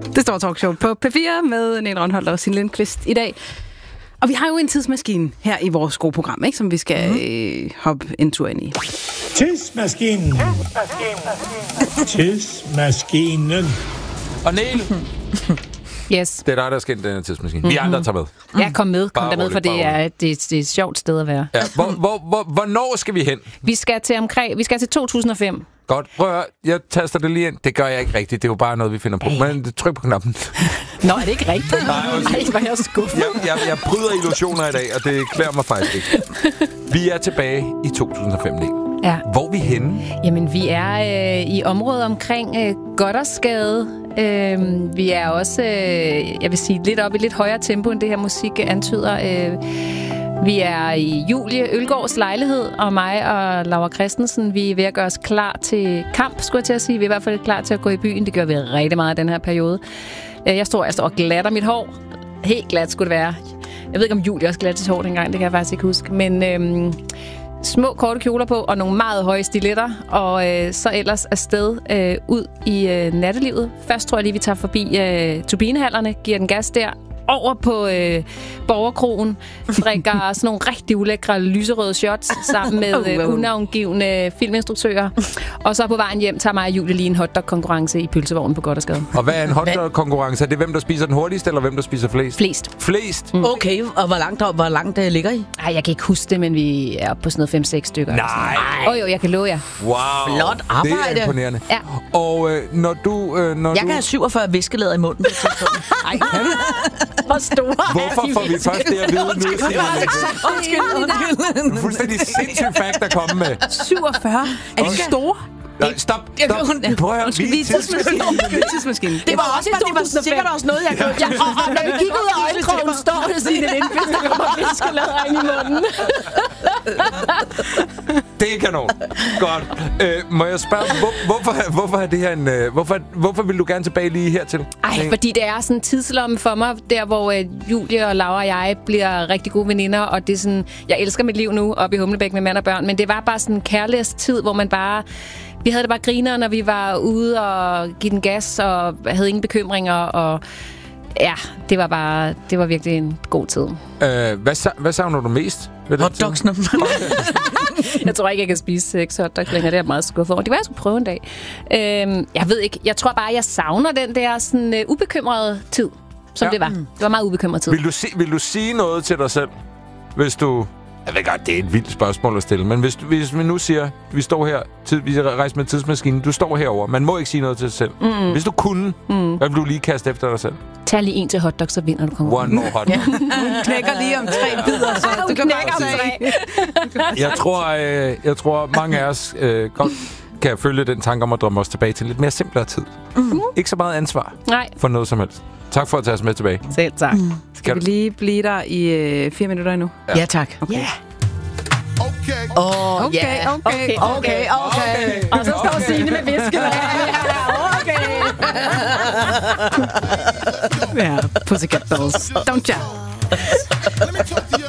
Det står talkshow på P4 med Nene Rønholdt og Signe Lindqvist i dag. Og vi har jo en tidsmaskine her i vores gode program, ikke, som vi skal hoppe en tur ind i. Tidsmaskinen. Tidsmaskinen. Og Niel, Yes. det er dig, der skal ind i den her tidsmaskine. Vi andre tager med. Ja, kom med. Kom Bare der med, roligt, for det bare er et sjovt sted at være. Ja. Hvornår skal vi hen? Vi skal til 2005. Godt. Prøv at høre. Jeg taster det lige ind. Det gør jeg ikke rigtigt. Det er jo bare noget, vi finder på. Men tryk på knappen. Nå, er det ikke rigtigt? Nej, hvor er jeg skuffet. Jeg bryder illusioner i dag, og det klæder mig faktisk ikke. Vi er tilbage i 2005, Niel. Ja. Hvor er vi henne? Jamen, vi er i området omkring Gothersgade. Vi er også, jeg vil sige, lidt op i lidt højere tempo, end det her musik antyder. Vi er i Julie Ølgaards lejlighed, og mig og Laura Christensen, vi er ved at gøre os klar til kamp, skulle jeg til at sige. Vi er i hvert fald klar til at gå i byen. Det gør vi rigtig meget i den her periode. Jeg står og glatter mit hår. Helt glat skulle det være. Jeg ved ikke, om Julie også glatter sit hår dengang, det kan jeg faktisk ikke huske. Men små korte kjoler på, og nogle meget høje stiletter, og så ellers afsted ud i nattelivet. Først tror jeg lige, vi tager forbi turbinehallerne, giver den gas der, over på Borgerkrogen, drikker sådan nogle rigtig ulækre lyserøde shots sammen med unavngivne filminstruktører. Og så på vejen hjem tager mig og Julie lige en hotdog-konkurrence i pølsevognen på Gothersgade. Og hvad er en hotdog-konkurrence? Er det hvem, der spiser den hurtigst, eller hvem, der spiser flest? Flest? Okay, og hvor langt ligger I? Ej, jeg kan ikke huske det, men vi er oppe på sådan noget 5-6 stykker. Nej! Jo, jeg kan love jer. Wow! Flot arbejde. Det er imponerende. Ja. Og når du... Jeg kan have 47 viskelæder i munden. Ej, hvor store. Hvorfor får vi først det at vide nu? Undskyld. Fuldstændig sindssygt fact at komme med. 47. Er de store? Nej, stop. Prøv at høre. Vi er tidsmaskinen. Det var også, det var sikkert også noget, jeg kunne... Og når vi gik ud af øjenkrogen, står det Signe Lindqvist, der kommer viskelæder ind i munden. Det er kanon. Godt. Må jeg spørge, hvorfor er det her en... Hvorfor vil du gerne tilbage lige hertil? Ej, fordi det er sådan en tidslomme for mig, der hvor Julie og Laura og jeg bliver rigtig gode veninder, og det er sådan... Jeg elsker mit liv nu oppe i Humlebæk med mand og børn, men det var bare sådan en kærlighedstid, hvor man bare... Vi havde det bare griner, når vi var ude og give den gas, og havde ingen bekymringer, og ja, det var virkelig en god tid. Hvad savner du mest? Hotdogsene. Jeg tror ikke, jeg kan spise 6 hotdogs længere. Det er jeg meget skuffet over. Det var, jeg skulle prøve en dag. Jeg ved ikke. Jeg tror bare, jeg savner den der sådan ubekymrede tid, som det var. Det var meget ubekymret tid. Vil du sige noget til dig selv, hvis du... Jeg ved godt, det er et vildt spørgsmål at stille, men hvis vi nu siger, vi står her, vi rejser med tidsmaskinen, du står herover, man må ikke sige noget til dig selv. Hvis du kunne, hvad vil du lige kaste efter dig selv? Tag lige en til hotdog, så vinder du konkurrencen. One more hotdog. Hun knækker lige om 3 bidder, så du kan bare jeg tror mange af os godt kan følge den tanke om at drømme os tilbage til lidt mere simplere tid. Ikke så meget ansvar for noget som helst. Tak for at tage os med tilbage. Selv tak. Skal vi lige blive der i 4 minutter endnu? Ja, tak. Okay. Yeah. Okay. Og så står Signe med viskelæder. Okay. Ja, Pussycat Dolls. Don't ya?